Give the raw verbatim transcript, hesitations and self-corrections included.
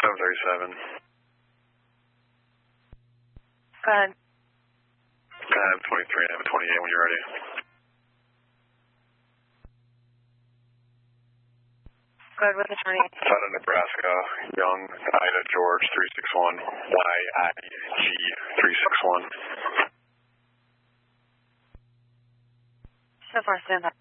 seven thirty-seven. Go ahead. Go ahead, twenty-three, I have a twenty-eight when you're ready. Go ahead with the twenty-eight. Son of Nebraska, Young, Ida, George, three six one, Y I G three six one. So far, stand by.